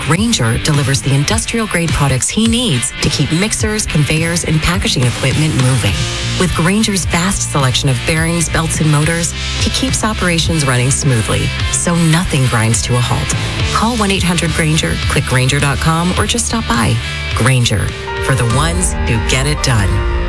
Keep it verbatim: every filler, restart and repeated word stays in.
Grainger delivers the industrial-grade products he needs to keep mixers, conveyors, and packaging equipment moving. With Grainger's vast selection of bearings, belts, and motors, he keeps operations running smoothly, so nothing grinds to a halt. Call one eight hundred Grainger, click Grainger dot com, or just stop by. Grainger, for the ones who get it done.